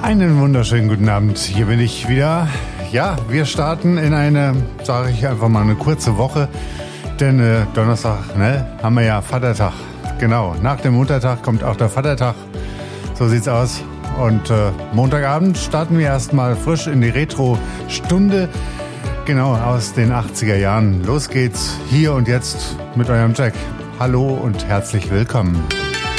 Einen wunderschönen guten Abend. Hier bin ich wieder. Ja, wir starten in eine, sage ich einfach mal, eine kurze Woche. Denn Donnerstag, haben wir ja Vatertag. Genau, nach dem Muttertag kommt auch der Vatertag. So sieht's aus. Und Montagabend starten wir erstmal frisch in die Retro-Stunde. Genau, aus den 80er Jahren. Los geht's hier und jetzt mit eurem Jack. Hallo und herzlich willkommen.